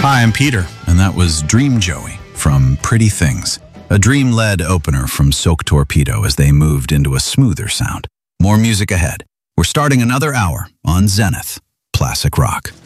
Hi, I'm Peter, and that was Dream Joey from Pretty Things, a dream-led opener from Soak Torpedo as they moved into a smoother sound. More music ahead. We're starting another hour on Zenith Classic Rock.